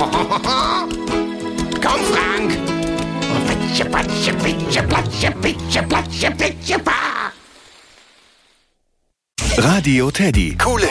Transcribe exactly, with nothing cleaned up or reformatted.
Komm, Frank. Witsche, patsche, pitsche, platsche, pitsche, platsche, pitsche, pa. Radio Teddy. Coole